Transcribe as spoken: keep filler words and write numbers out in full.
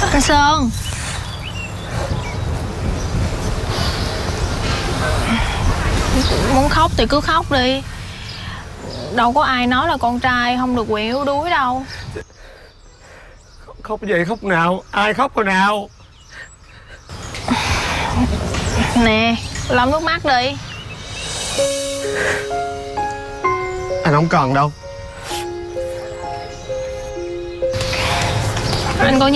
Anh Sơn, muốn khóc thì cứ khóc đi. Đâu có ai nói là con trai không được quyền yếu đuối đâu. Khóc gì khóc nào? Ai khóc rồi nào? Nè, lau nước mắt đi. Anh không cần đâu. Anh có